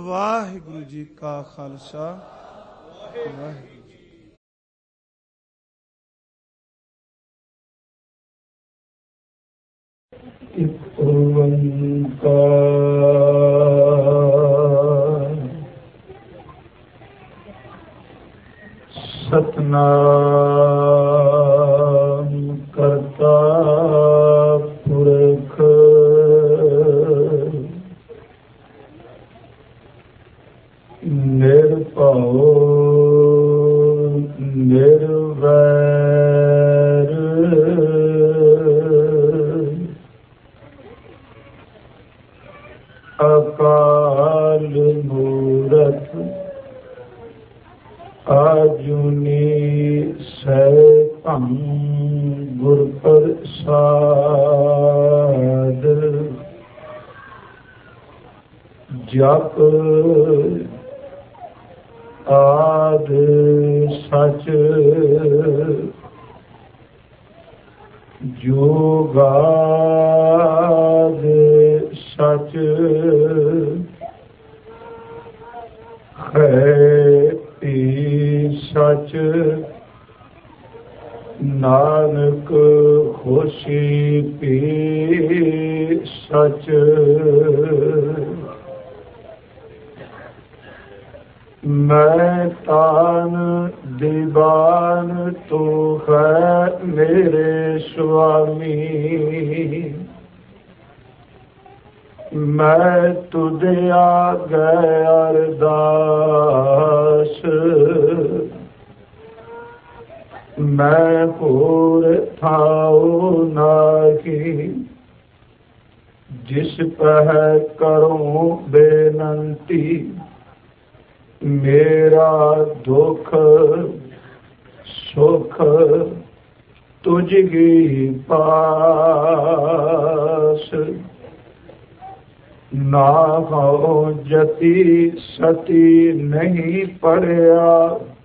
ਵਾਹਿਗੁਰੂ ਜੀ ਕਾ ਖਾਲਸਾ ਵਾਹਿਗੁਰੂ। ਇੱਕ ਓੰਕਾਰ ਸਤਿਨਾਮ ਕਰਤਾ ਪੁਰਖ ਨਿਰਭਉ ਨਿਰਵੈਰ ਅਕਾਲ ਮੂਰਤ ਆਜੂਨੀ ਸੈਭੰ ਗੁਰ ਪ੍ਰਸਾਦ ਜਪ ਆਦ ਸਚ ਜੁਗਾਦ ਸਚ ਹੈ ਸਚ ਨਾਨਕ ਹੋਸੀ ਪੀ ਸਚ ਮੈਂ ਤਾਨ ਦੀਵਾਨ ਤੂੰ ਹੈ ਮੇਰੇ ਸੁਆਮੀ ਮੈਂ ਤੁਧੇ ਆਗੇ ਅਰਦਾਸ ਮੈਂ ਹੋਰ ਥਾਉ ਨਾਹੀ ਜਿਸ ਪਹਿ ਕਰੂੰ ਬੇਨੰਤੀ ਮੇਰਾ ਦੁਖ ਸੁਖ ਤੁਝੀ ਪਾਸ ਨਾ ਹੋ ਜਤੀ ਸਤੀ ਨਹੀਂ ਪੜਿਆ